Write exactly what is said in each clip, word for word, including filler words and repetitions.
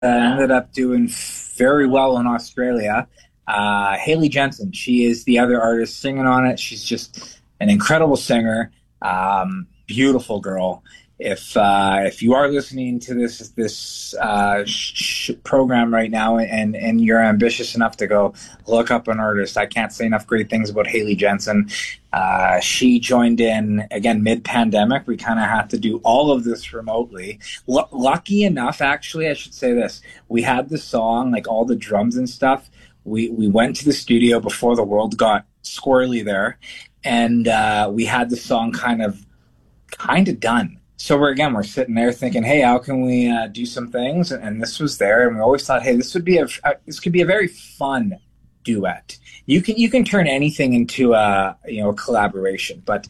uh, ended up doing very well in Australia. Uh, Haley Jensen, she is the other artist singing on it. She's just an incredible singer, um, beautiful girl. If uh, if you are listening to this this uh, sh- program right now and, and you're ambitious enough to go look up an artist, I can't say enough great things about Haley Jensen. Uh, she joined in, again, mid-pandemic. We kind of had to do all of this remotely. L- lucky enough, actually, I should say this. We had the song, like all the drums and stuff. We, we went to the studio before the world got squirrely there, and uh, we had the song kind of kind of done. So we're again, we're sitting there thinking, hey, how can we uh, do some things? And, and this was there, and we always thought, hey, this would be a uh, this could be a very fun duet. You can you can turn anything into a you know a collaboration, but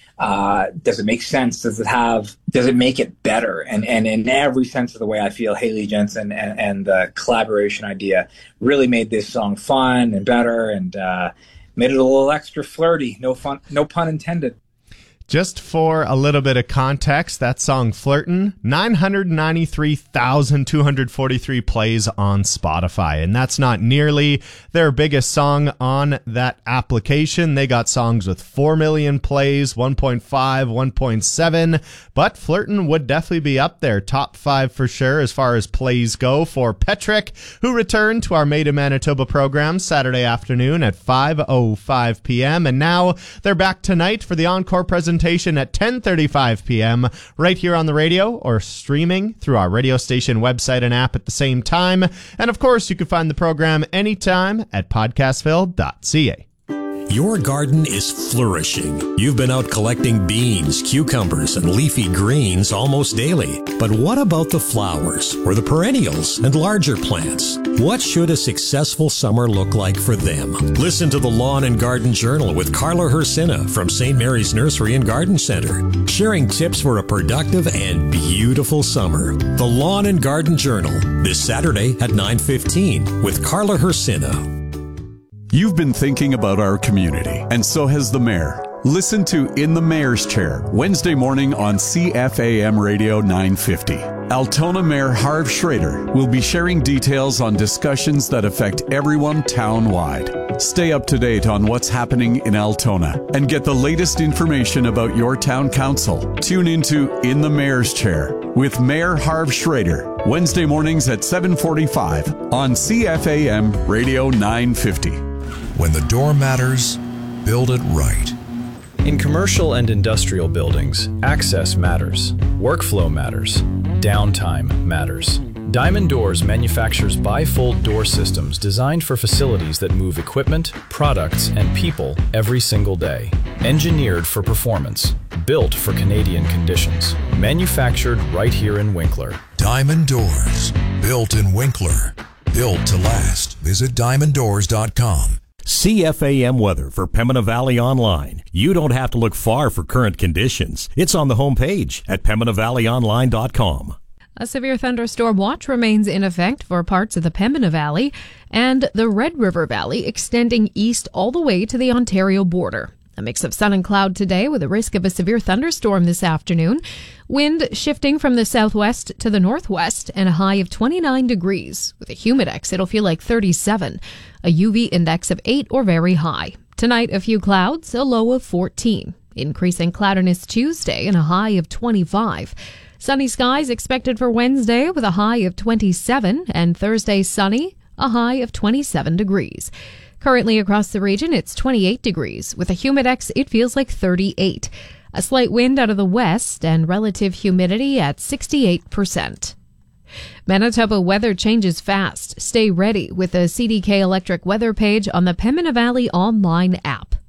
uh, does it make sense? Does it have? Does it make it better? And and in every sense of the way, I feel Haley Jensen and, and the collaboration idea really made this song fun and better, and uh, made it a little extra flirty. No fun, no pun intended. Just for a little bit of context, that song Flirtin', nine hundred ninety-three thousand two hundred forty-three plays on Spotify. And that's not nearly their biggest song on that application. They got songs with four million plays, one point five, one point seven. But Flirtin' would definitely be up there, top five for sure as far as plays go for Petrick, who returned to our Made in Manitoba program Saturday afternoon at five oh five p.m. And now they're back tonight for the encore presentation at ten thirty-five p.m. right here on the radio or streaming through our radio station website and app at the same time. And of course, you can find the program anytime at podcastville dot c a. Your garden is flourishing. You've been out collecting beans, cucumbers, and leafy greens almost daily. But what about the flowers or the perennials and larger plants? What should a successful summer look like for them? Listen to the Lawn and Garden Journal with Carla Hersina from Saint Mary's Nursery and Garden Center, sharing tips for a productive and beautiful summer. The Lawn and Garden Journal, this Saturday at nine fifteen with Carla Hersina. You've been thinking about our community, and so has the mayor. Listen to In the Mayor's Chair, Wednesday morning on C F A M Radio nine fifty. Altona Mayor Harv Schrader will be sharing details on discussions that affect everyone town-wide. Stay up to date on what's happening in Altona and get the latest information about your town council. Tune into In the Mayor's Chair with Mayor Harv Schrader, Wednesday mornings at seven forty-five on C F A M Radio nine fifty. When the door matters, build it right. In commercial and industrial buildings, access matters, workflow matters, downtime matters. Diamond Doors manufactures bifold door systems designed for facilities that move equipment, products, and people every single day. Engineered for performance, built for Canadian conditions, manufactured right here in Winkler. Diamond Doors, built in Winkler, built to last. Visit diamond doors dot com. C F A M weather for Pembina Valley Online. You don't have to look far for current conditions. It's on the homepage at pembina valley online dot com. A severe thunderstorm watch remains in effect for parts of the Pembina Valley and the Red River Valley, extending east all the way to the Ontario border. A mix of sun and cloud today with a risk of a severe thunderstorm this afternoon. Wind shifting from the southwest to the northwest and a high of twenty-nine degrees. With a humidex, it'll feel like thirty-seven. A U V index of eight or very high. Tonight, a few clouds, a low of fourteen. Increasing cloudiness Tuesday and a high of twenty-five. Sunny skies expected for Wednesday with a high of twenty-seven, and Thursday sunny, a high of twenty-seven degrees. Currently across the region, it's twenty-eight degrees. With a humidex, it feels like thirty-eight. A slight wind out of the west and relative humidity at sixty-eight percent. Manitoba weather changes fast. Stay ready with the C D K Electric weather page on the Pembina Valley online app.